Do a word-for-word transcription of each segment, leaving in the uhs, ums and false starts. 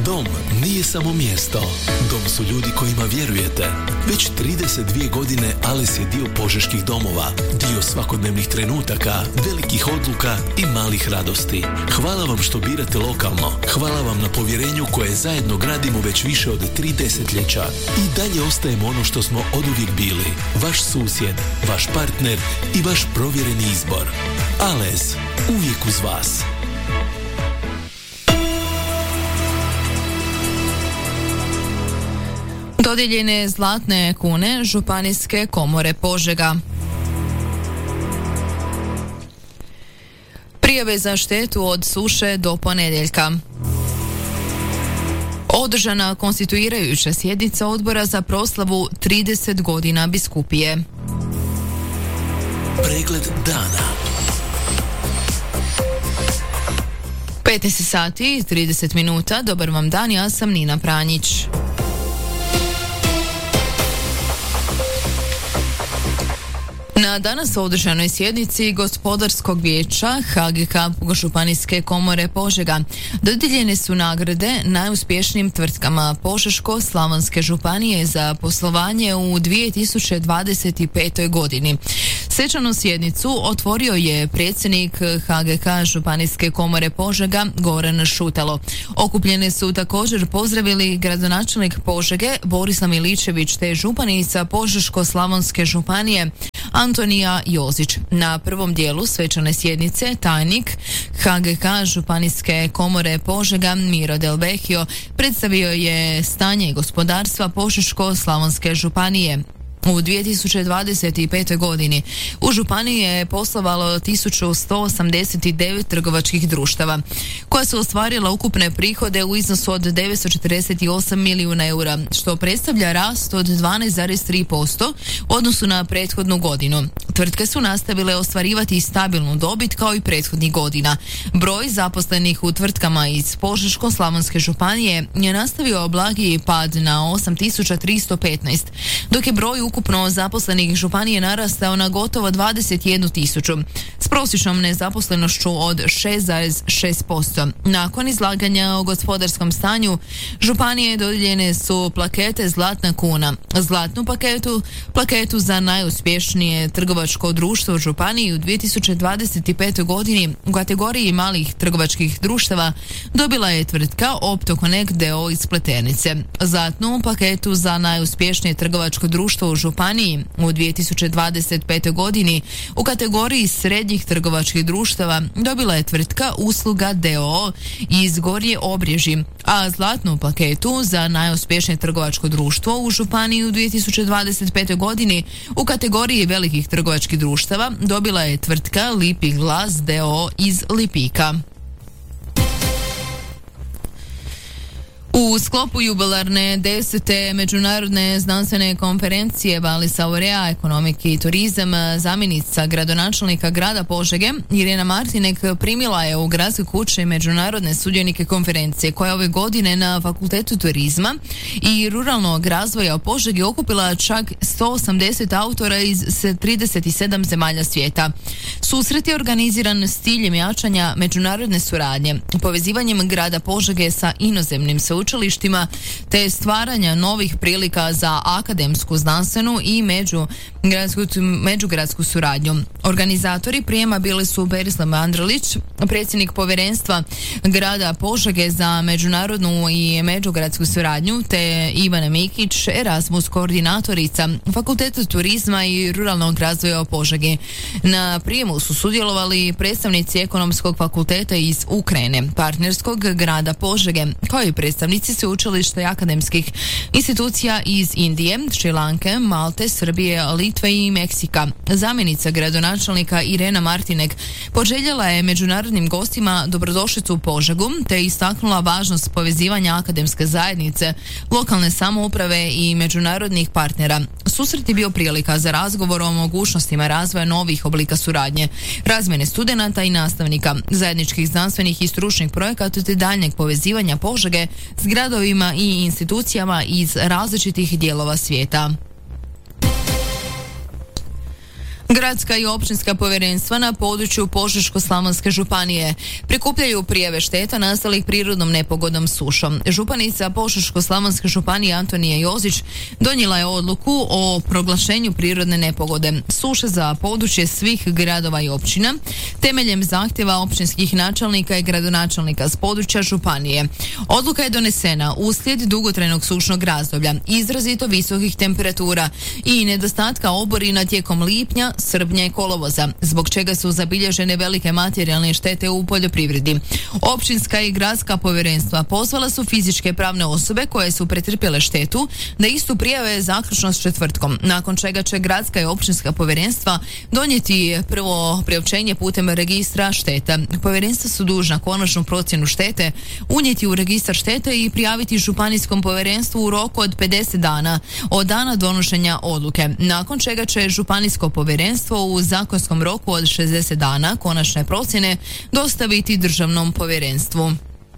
Dom nije samo mjesto. Dom su ljudi kojima vjerujete. Već trideset dvije godine Ales je dio požeških domova, dio svakodnevnih trenutaka, velikih odluka i malih radosti. Hvala vam što birate lokalno. Hvala vam na povjerenju koje zajedno gradimo već više od tri desetljeća. I dalje ostajemo ono što smo oduvijek bili. Vaš susjed, vaš partner i vaš provjereni izbor. Ales, uvijek uz vas. Dodijeljene zlatne kune Županijske komore Požega. Prijave za štetu od suše do ponedjeljka. Održana konstituirajuća sjednica Odbora za proslavu trideset godina biskupije. Pregled dana. petnaest sati i trideset minuta. Dobar vam dan, ja sam Nina Pranjić. Na danas održanoj sjednici Gospodarskog vijeća H G K Županijske komore Požega dodijeljene su nagrade najuspješnijim tvrtkama Požeško-slavonske županije za poslovanje u dvije tisuće dvadeset pete. godini. Svečanu sjednicu otvorio je predsjednik H G K Županijske komore Požega Goran Šutalo. Okupljene su također pozdravili gradonačelnik Požege Borislav Miličević te županica Požeško-slavonske županije Antonija Jozić. Na prvom dijelu svečane sjednice tajnik H G K Županijske komore Požega Miro Delvehio predstavio je stanje gospodarstva Požeško-slavonske županije. U dvije tisuće dvadeset pete. godini u županiji je poslovalo tisuću sto osamdeset devet trgovačkih društava koja su ostvarila ukupne prihode u iznosu od devetsto četrdeset osam milijuna eura, što predstavlja rast od dvanaest zarez tri posto u odnosu na prethodnu godinu. Tvrtke su nastavile ostvarivati stabilnu dobit kao i prethodnih godina. Broj zaposlenih u tvrtkama iz Požeško-slavonske županije je nastavio blagi pad na osam tisuća tristo petnaest, dok je broj ukupno zaposlenih županije narastao na gotovo dvadeset jednu tisuću s prosječnom nezaposlenošću od šest zarez šest posto. Nakon izlaganja o gospodarskom stanju županije dodijeljene su plakete Zlatna kuna, zlatnu paketu, plaketu za najuspješnije trgovačko društvo u županiji u dvije tisuće dvadeset pete. godini u kategoriji malih trgovačkih društava dobila je tvrtka Optoconnect d o o iz Pleternice. Zlatnu paketu za najuspješnije trgovačko društvo u županiji u dvije tisuće dvadeset pete. godini u kategoriji srednjih trgovačkih društava dobila je tvrtka Usluga d o o iz Gornje Obrežji, a zlatnu paketu za najuspješnije trgovačko društvo u županiji u dvije tisuće dvadeset pete. godini u kategoriji velikih trgovačkih društava dobila je tvrtka Lipik Glas d o o iz Lipika. U sklopu jubilarne desete međunarodne znanstvene konferencije Valis Aurea, ekonomiki i turizam, zamjenica gradonačelnika grada Požege Irena Martinek primila je u gradskoj kući međunarodne sudionike konferencije koja ove godine na Fakultetu turizma i ruralnog razvoja u Požegi okupila čak sto osamdeset autora iz trideset sedam zemalja svijeta. Susret je organiziran s ciljem jačanja međunarodne suradnje, povezivanjem grada Požege sa inozemnim sveučilištima učilištima te stvaranja novih prilika za akademsku, znanstvenu i međugradsku, međugradsku suradnju. Organizatori prijema bili su Berislav Andrlić, predsjednik povjerenstva grada Požege za međunarodnu i međugradsku suradnju, te Ivana Mikić, Erasmus koordinatorica Fakulteta turizma i ruralnog razvoja u Požegi. Na prijemu su sudjelovali predstavnici Ekonomskog fakulteta iz Ukrajine, partnerskog grada Požege, kao i predstavnici sveučilišta i akademskih institucija iz Indije, Šrilanke, Malte, Srbije, Litve i Meksika. Zamjenica gradonačelnika Irena Martinek poželjela je međunarodnim gostima dobrodošlicu u Požegu te istaknula važnost povezivanja akademske zajednice, lokalne samouprave i međunarodnih partnera. Susret je bio prilika za razgovor o mogućnostima razvoja novih oblika suradnje, razmjene studenata i nastavnika, zajedničkih znanstvenih i stručnih projekata te daljnjeg povezivanja Požege s gradovima i institucijama iz različitih dijelova svijeta. Gradska i općinska povjerenstva na području Požeško-slavonske županije prikupljaju prijave šteta nastalih prirodnom nepogodom sušom. Županica Požeško-slavonske županije Antonija Jozić donijela je odluku o proglašenju prirodne nepogode suše za područje svih gradova i općina temeljem zahtjeva općinskih načelnika i gradonačelnika s područja županije. Odluka je donesena uslijed dugotrajnog sušnog razdoblja, izrazito visokih temperatura i nedostatka oborina tijekom lipnja, srpnja i kolovoza, zbog čega su zabilježene velike materijalne štete u poljoprivredi. Općinska i gradska povjerenstva pozvala su fizičke pravne osobe koje su pretrpjele štetu da istu prijave zaključno s četvrtkom, nakon čega će gradska i općinska povjerenstva donijeti prvo priopćenje putem registra šteta. Povjerenstva su dužna konačnu procjenu štete unijeti u registar štete i prijaviti županijskom povjerenstvu u roku od pedeset dana od dana donošenja odluke, nakon čega će županijsko povjerenstvo u zakonskom roku od šezdeset dana konačne procjene dostaviti državnom povjerenstvu.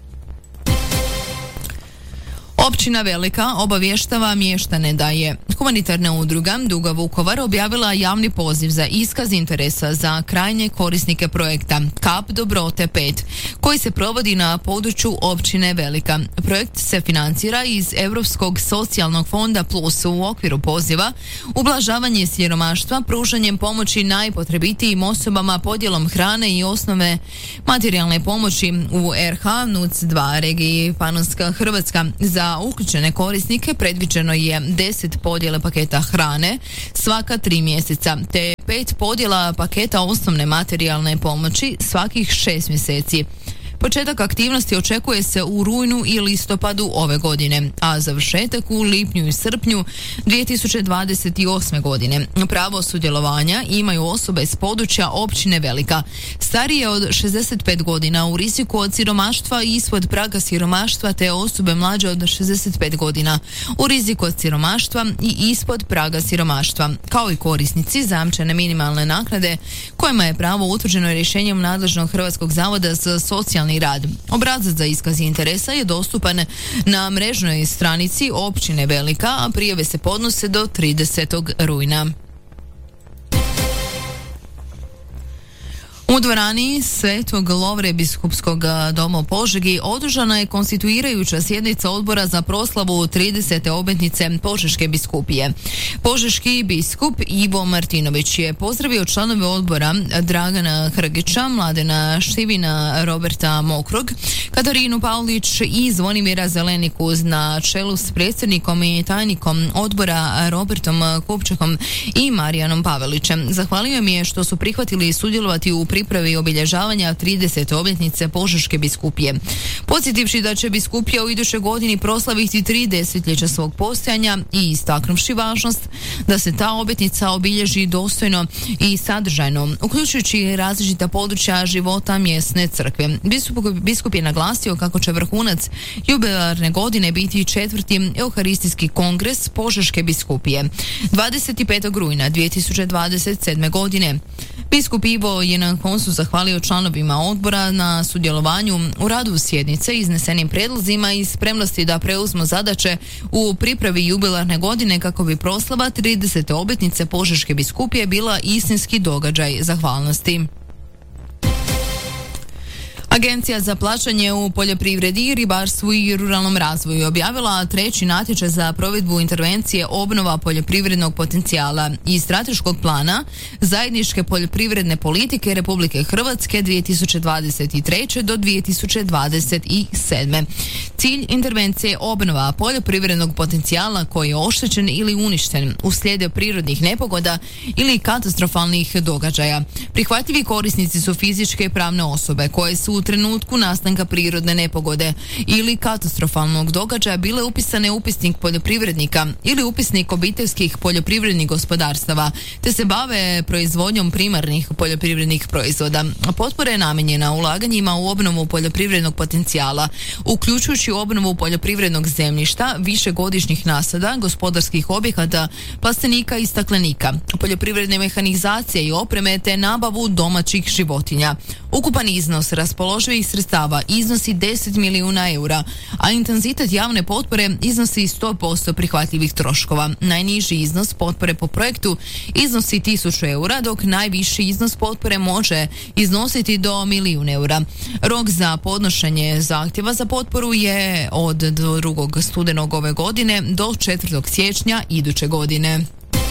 Općina Velika obavještava mještane da je humanitarna udruga Duga Vukovar objavila javni poziv za iskaz interesa za krajnje korisnike projekta Kap dobrote pet, koji se provodi na području općine Velika. Projekt se financira iz Europskog socijalnog fonda Plus u okviru poziva ublažavanje siromaštva, pružanjem pomoći najpotrebitijim osobama, podjelom hrane i osnove materijalne pomoći u R H, N U C dva, regiji Panonska Hrvatska. Za uključene korisnike predviđeno je deset podjela paketa hrane svaka tri mjeseca, te pet podjela paketa osnovne materijalne pomoći svakih šest mjeseci. Početak aktivnosti očekuje se u rujnu i listopadu ove godine, a završetak u lipnju i srpnju dvije tisuće dvadeset osme. godine. Pravo sudjelovanja imaju osobe s područja općine Velika, starije od šezdeset pet godina, u riziku od siromaštva i ispod praga siromaštva, te osobe mlađe od šezdeset pet godina, u riziku od siromaštva i ispod praga siromaštva, kao i korisnici zajamčene minimalne naknade kojima je pravo utvrđeno rješenjem nadležnog Hrvatskog zavoda za socijalni rad. Obrazac za iskaz interesa je dostupan na mrežnoj stranici općine Velika, a prijave se podnose do tridesetog rujna. U dvorani Svetog Lovre biskupskog doma u Požegi održana je konstituirajuća sjednica odbora za proslavu tridesete obljetnice Požeške biskupije. Požeški biskup Ivo Martinović je pozdravio članove odbora Dragana Hrgića, Mladena Štivina, Roberta Mokrog, Katarinu Pavlić i Zvonimira Zeleniku na čelu s predsjednikom i tajnikom odbora Robertom Kupčakom i Marijanom Pavelićem. Zahvalio mi je što su prihvatili sudjelovati u pripravi obilježavanja tridesete obljetnice Požeške biskupije. Podsjetivši da će biskupija u idućoj godini proslaviti tri desetljeća svog postojanja i istaknuvši važnost da se ta obljetnica obilježi dostojno i sadržajno, uključujući različita područja života mjesne crkve. Biskup, biskup je naglasio kako će vrhunac jubilarne godine biti četvrti euharistijski kongres Požeške biskupije dvadeset petog rujna dvije tisuće dvadeset sedme. godine. Biskup Ivo je na koncu zahvalio članovima odbora na sudjelovanju u radu sjednice, iznesenim prijedlozima i spremnosti da preuzmu zadaće u pripravi jubilarne godine kako bi proslava tridesete obljetnice Požeške biskupije bila istinski događaj zahvalnosti. Agencija za plaćanje u poljoprivredi, ribarstvu i ruralnom razvoju objavila treći natječaj za provedbu intervencije obnova poljoprivrednog potencijala i strateškog plana zajedničke poljoprivredne politike Republike Hrvatske dvije tisuće dvadeset treće do dvije tisuće dvadeset sedme. Cilj intervencije je obnova poljoprivrednog potencijala koji je oštećen ili uništen uslijed prirodnih nepogoda ili katastrofalnih događaja. Prihvatljivi korisnici su fizičke i pravne osobe koje su u trenutku nastanka prirodne nepogode ili katastrofalnog događaja bile upisane u upisnik poljoprivrednika ili upisnik obiteljskih poljoprivrednih gospodarstava, te se bave proizvodnjom primarnih poljoprivrednih proizvoda. Potpora je namijenjena ulaganjima u obnovu poljoprivrednog potencijala, uključujući uključujući obnovu poljoprivrednog zemljišta, višegodišnjih nasada, gospodarskih objekata, plastenika i staklenika, poljoprivredne mehanizacije i opreme te nabavu domaćih životinja. Ukupan iznos raspoloživih sredstava iznosi deset milijuna eura, a intenzitet javne potpore iznosi sto posto prihvatljivih troškova. Najniži iznos potpore po projektu iznosi tisuću eura, dok najviši iznos potpore može iznositi do milijun eura. Rok za podnošenje zahtjeva za potporu je od drugog studenog ove godine do četvrtog siječnja iduće godine.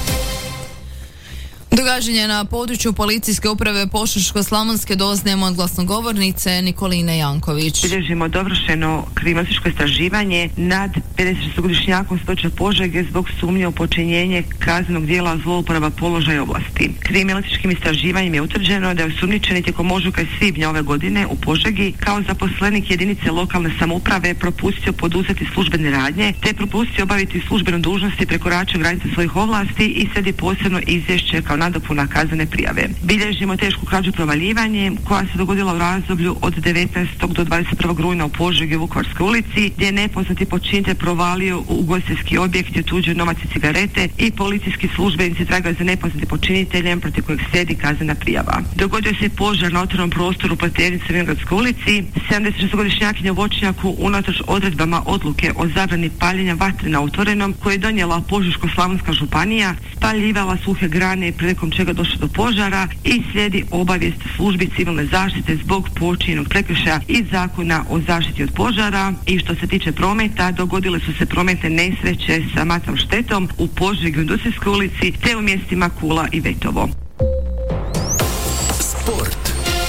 Događanja na području policijske uprave Požeško-slavonske doznajemo od glasnogovornice Nikoline Janković. Bilježimo dovršeno kriminalističko istraživanje nad pedesetšestogodišnjakom s područja Požege zbog sumnje u počinjenje kaznenog djela zlouporaba položaja i ovlasti. Kriminalističkim istraživanjem je utvrđeno da je osumnjičeni tijekom ožujka i svibnja ove godine u Požegi kao zaposlenik jedinice lokalne samouprave propustio poduzeti službene radnje te propustio obaviti službenu dužnost i prekoračio granice svojih ovlasti i slijedi posebno izvješće kao nadopuna kaznene prijave. Bilježimo tešku krađu provaljivanje koja se dogodila u razdoblju od devetnaestog do dvadeset prvog rujna u Požegi u Vukovarskoj ulici, gdje je nepoznati počinitelj provalio u ugostiteljski objekt i otuđio novac i cigarete i policijski službenici tragaju za nepoznatim počiniteljem protiv kojeg slijedi kaznena prijava. Dogodio se požar na otvorenom prostoru u Pleternici u Vinogradskoj ulici. sedamdesetšestogodišnjakinja u voćnjaku unatoč odredbama odluke o zabrani paljenja vatre na otvorenom koje je donijela Požeško-slavonska županija, spaljivala suhe grane prilikom čega došlo do požara i slijedi obavijest službi civilne zaštite zbog počinjenog prekršaja iz Zakona o zaštiti od požara. I što se tiče prometa, dogodile su se prometne nesreće sa matnom štetom u Požegi u Industrijskoj ulici te u mjestima Kula i Vetovo. Sport.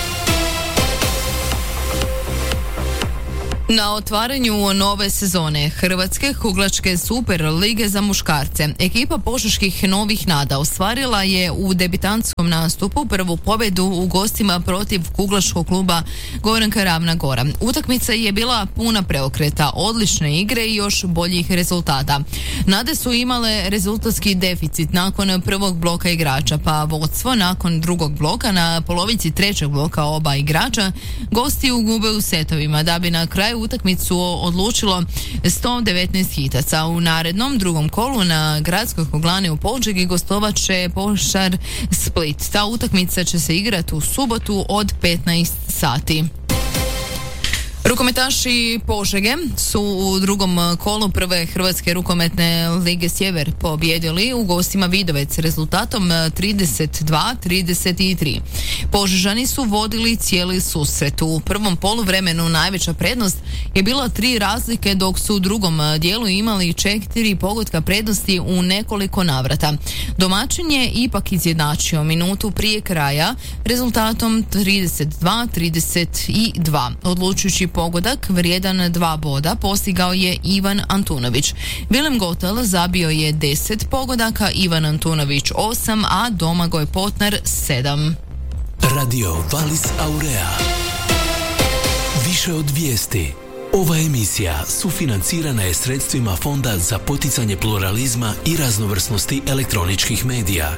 Na otvaranju nove sezone Hrvatske kuglačke super lige za muškarce ekipa požeških Novih nada ostvarila je u debitantskom nastupu prvu pobjedu u gostima protiv kuglačkog kluba Goranka Ravna Gora. Utakmica je bila puna preokreta, odlične igre i još boljih rezultata. Nade su imale rezultatski deficit nakon prvog bloka igrača, pa vodstvo nakon drugog bloka na polovici trećeg bloka oba igrača gosti ugube u setovima da bi na kraju utakmicu odlučilo sto devetnaest hitaca. U narednom drugom kolu na gradskoj kuglani u Požegi gostovat će Pošar Split. Ta utakmica će se igrati u subotu od petnaest sati. Rukometaši Požege su u drugom kolu prve Hrvatske rukometne lige Sjever pobijedili u gostima Vidovec rezultatom trideset dva trideset tri. Požežani su vodili cijeli susret. U prvom poluvremenu najveća prednost je bila tri razlike, dok su u drugom dijelu imali četiri pogotka prednosti u nekoliko navrata. Domaćin je ipak izjednačio minutu prije kraja rezultatom trideset dva trideset dva. Odlučujući pogodak vrijedan dva boda postigao je Ivan Antunović. Vilem Gotel zabio je deset pogodaka, Ivan Antunović osam, a Domagoj Potnar sedam. Radio Valis Aurea. Više od vijesti. Ova emisija sufinancirana je sredstvima Fonda za poticanje pluralizma i raznovrsnosti elektroničkih medija.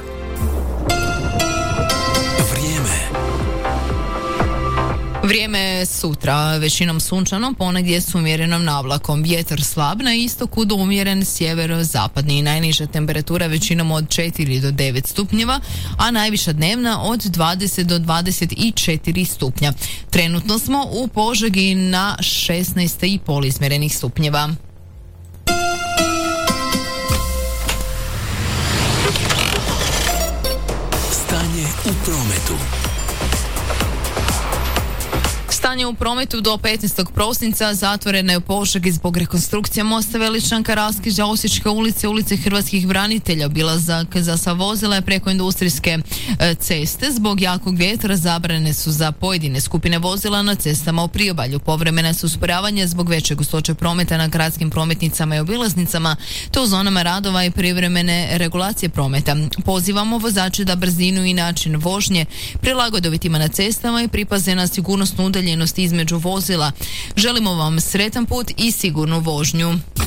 Vrijeme sutra, većinom sunčano, ponegdje s umjerenom navlakom. Vjetar slab, na istoku do umjeren sjevero-zapadni. Najniža temperatura većinom od četiri do devet stupnjeva, a najviša dnevna od dvadeset do dvadeset četiri stupnja. Trenutno smo u Požegi na šesnaest i pol izmjerenih stupnjeva. Stanje u prometu. Stanje u prometu do petnaestog prosinca zatvorena je u Požegi zbog rekonstrukcije mosta Veličanka, raskrižja Osječke ulice, ulice Hrvatskih branitelja. Obilazak za sva vozila je preko industrijske e, ceste. Zbog jakog vjetra zabrane su za pojedine skupine vozila na cestama u priobalju. Povremena su usporavanja zbog veće gustoće prometa na gradskim prometnicama i obilaznicama, te u zonama radova i privremene regulacije prometa. Pozivamo vozače da brzinu i način vožnje prilagode uvjetima na cestama i pripaze na sigurnosnu udaljenost između vozila. Želimo vam sretan put i sigurnu vožnju.